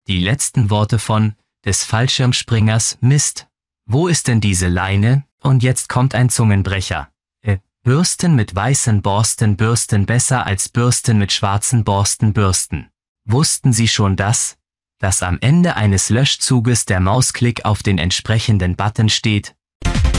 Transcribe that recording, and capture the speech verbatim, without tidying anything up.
Die letzten Worte von des Fallschirmspringers: Mist. Wo ist denn diese Leine? Und jetzt kommt ein Zungenbrecher. Äh, Bürsten mit weißen Borsten bürsten besser als Bürsten mit schwarzen Borsten bürsten. Wussten Sie schon das? Dass am Ende eines Löschzuges der Mausklick auf den entsprechenden Button steht?